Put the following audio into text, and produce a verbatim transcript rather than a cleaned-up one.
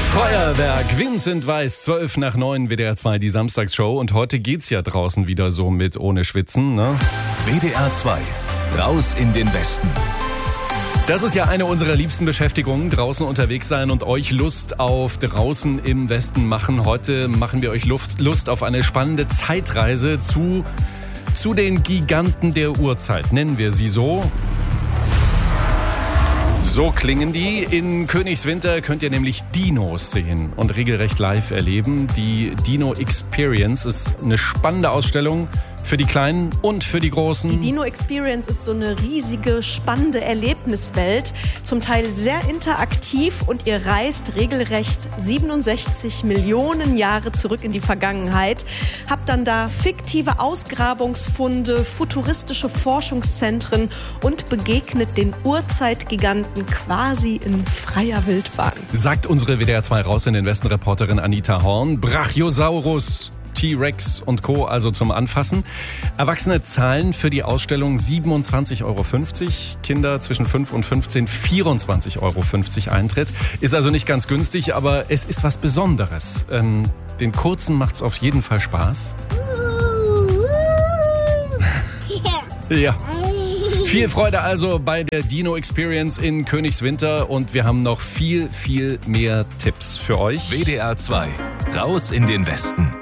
Feuerwerk, Vincent Weiss, zwölf nach neun, W D R zwei, die Samstagsshow. Und heute geht's ja draußen wieder so mit ohne Schwitzen, ne? W D R zwei, raus in den Westen. Das ist ja eine unserer liebsten Beschäftigungen, draußen unterwegs sein und euch Lust auf draußen im Westen machen. Heute machen wir euch Luft, Lust auf eine spannende Zeitreise zu, zu den Giganten der Urzeit, nennen wir sie so. So klingen die. In Königswinter könnt ihr nämlich Dinos sehen und regelrecht live erleben. Die Dino Experience ist eine spannende Ausstellung für die Kleinen und für die Großen. Die Dino Experience ist so eine riesige, spannende Erlebniswelt, zum Teil sehr interaktiv und ihr reist regelrecht siebenundsechzig Millionen Jahre zurück in die Vergangenheit. Habt dann da fiktive Ausgrabungsfunde, futuristische Forschungszentren und begegnet den Urzeitgiganten quasi in freier Wildbahn. Sagt unsere W D R zwei raus in den Westen Reporterin Anita Horn. Brachiosaurus, T-Rex und Co. also zum Anfassen. Erwachsene zahlen für die Ausstellung siebenundzwanzig Euro fünfzig, Kinder zwischen fünf und fünfzehn vierundzwanzig Euro fünfzig Eintritt. Ist also nicht ganz günstig, aber es ist was Besonderes. Ähm, den Kurzen macht's auf jeden Fall Spaß. Ja. Viel Freude also bei der Dino Experience in Königswinter und wir haben noch viel, viel mehr Tipps für euch. W D R zwei, raus in den Westen.